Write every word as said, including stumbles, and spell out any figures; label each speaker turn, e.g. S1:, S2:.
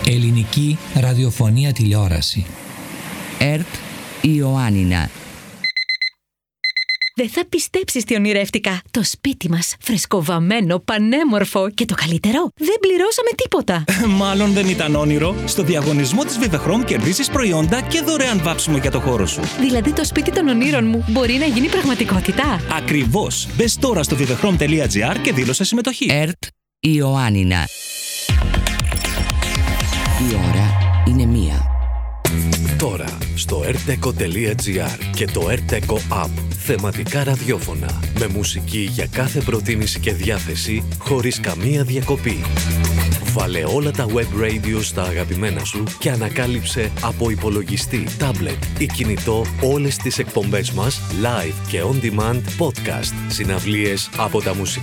S1: Ελληνική ραδιοφωνία τηλεόραση.
S2: ΕΡΤ Ιωάννινα.
S3: Δεν θα πιστέψεις τι ονειρεύτηκα. Το σπίτι μας, φρεσκοβαμμένο, πανέμορφο και το καλύτερο, δεν πληρώσαμε τίποτα.
S4: Μάλλον δεν ήταν όνειρο. Στο διαγωνισμό της Vivechrome κερδίσεις προϊόντα και δωρεάν βάψιμο για το χώρο σου.
S3: Δηλαδή το σπίτι των ονείρων μου μπορεί να γίνει πραγματικότητα.
S4: Ακριβώς. Μπες τώρα στο vivechrome τελεία gr και δήλωσε συμμετοχή.
S2: ΕΡΤ Ιωάννινα. Η ώρα είναι μία.
S5: Τώρα στο erteco τελεία gr και το erteco app. Θεματικά ραδιόφωνα με μουσική για κάθε προτίμηση και διάθεση χωρίς καμία διακοπή. Βάλε όλα τα web radio στα αγαπημένα σου και ανακάλυψε από υπολογιστή, τάμπλετ ή κινητό όλες τις εκπομπές μας live και on demand podcast, συναυλίες από τα μουσικά